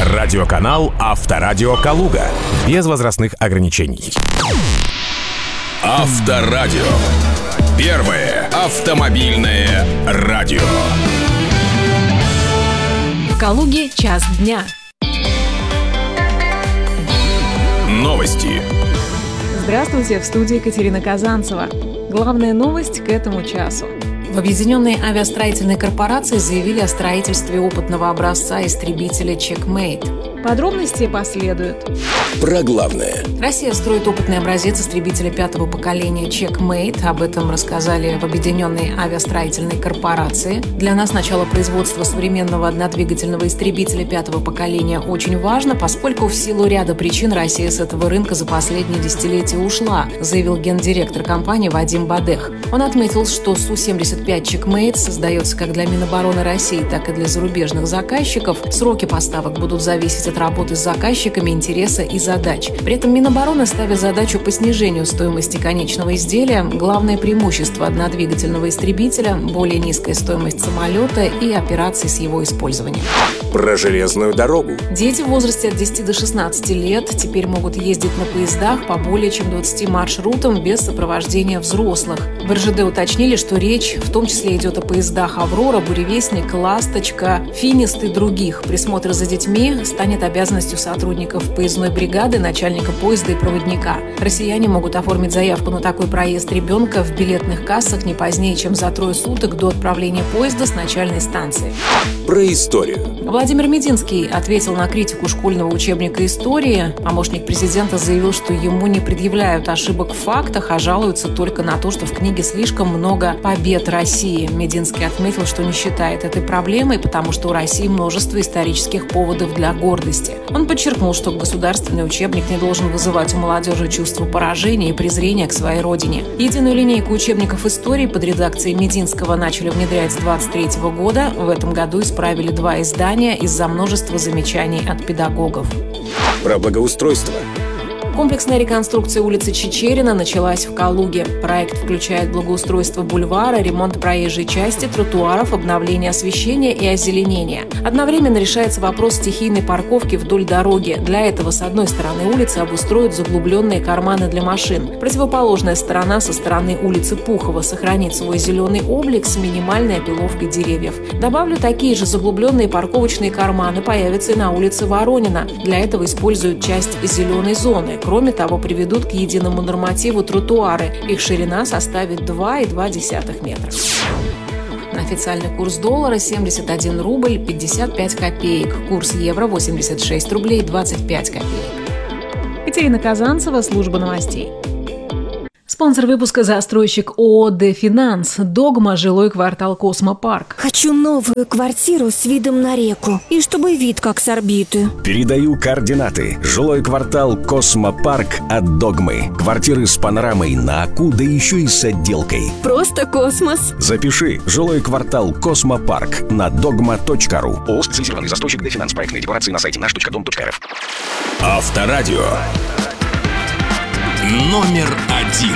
Радиоканал «Авторадио Калуга». Без возрастных ограничений. Авторадио. Первое автомобильное радио. В Калуге час дня. Новости. Здравствуйте, в студии Екатерина Казанцева. Главная новость к этому часу. В Объединенной авиастроительной корпорации заявили о строительстве опытного образца истребителя Checkmate. Подробности последуют. Про главное. Россия строит опытный образец истребителя пятого поколения Checkmate. Об этом рассказали в Объединенной авиастроительной корпорации. Для нас начало производства современного однодвигательного истребителя пятого поколения очень важно, поскольку в силу ряда причин Россия с этого рынка за последние десятилетия ушла, заявил гендиректор компании Вадим Бадех. Он отметил, что Су-75 Checkmate создается как для Минобороны России, так и для зарубежных заказчиков. Сроки поставок будут зависеть от работы с заказчиками, интереса и задач. При этом Минобороны ставит задачу по снижению стоимости конечного изделия. Главное преимущество однодвигательного истребителя – более низкая стоимость самолета и операций с его использованием. Про железную дорогу. Дети в возрасте от 10 до 16 лет теперь могут ездить на поездах по более чем 20 маршрутам без сопровождения взрослых. В РЖД уточнили, что речь в том числе идет о поездах «Аврора», «Буревестник», «Ласточка», «Финист» и других. Присмотр за детьми станет обязанностью сотрудников поездной бригады, начальника поезда и проводника. Россияне могут оформить заявку на такой проезд ребенка в билетных кассах не позднее, чем за 3 суток до отправления поезда с начальной станции. Про историю. Владимир Мединский ответил на критику школьного учебника истории. Помощник президента заявил, что ему не предъявляют ошибок в фактах, а жалуются только на то, что в книге слишком много побед России. Мединский отметил, что не считает этой проблемой, потому что у России множество исторических поводов для гордости. Он подчеркнул, что государственный учебник не должен вызывать у молодежи чувство поражения и презрения к своей родине. Единую линейку учебников истории под редакцией Мединского начали внедрять с 2023 года. В этом году исправили 2 издания из-за множества замечаний от педагогов. Про благоустройство. Комплексная реконструкция улицы Чичерина началась в Калуге. Проект включает благоустройство бульвара, ремонт проезжей части, тротуаров, обновление освещения и озеленения. Одновременно решается вопрос стихийной парковки вдоль дороги. Для этого с одной стороны улицы обустроят заглубленные карманы для машин. Противоположная сторона со стороны улицы Пухова сохранит свой зеленый облик с минимальной опиловкой деревьев. Добавлю, такие же заглубленные парковочные карманы появятся и на улице Воронина. Для этого используют часть зеленой зоны. Кроме того, приведут к единому нормативу тротуары. Их ширина составит 2,2 метра. Официальный курс доллара 71 рубль 55 копеек. Курс евро 86 рублей 25 копеек. Екатерина Казанцева, служба новостей. Спонсор выпуска — застройщик ООО «Дефинанс». «Догма», жилой квартал «Космопарк». Хочу новую квартиру с видом на реку. И чтобы вид как с орбиты. Передаю координаты. Жилой квартал «Космопарк» от «Догмы». Квартиры с панорамой на Аку, да еще и с отделкой. Просто космос. Запиши. Жилой квартал «Космопарк» на dogma.ru. ООО «Специализированный застройщик Дефинанс». Проектные декларации на сайте наш.дом.рф. Авторадио. Номер 1.